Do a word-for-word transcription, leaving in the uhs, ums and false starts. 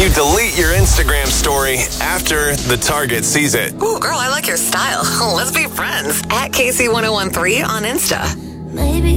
you delete your Instagram story after the target sees it. Ooh, girl, I like your style. Let's be friends. At K C one oh one three on Insta. Maybe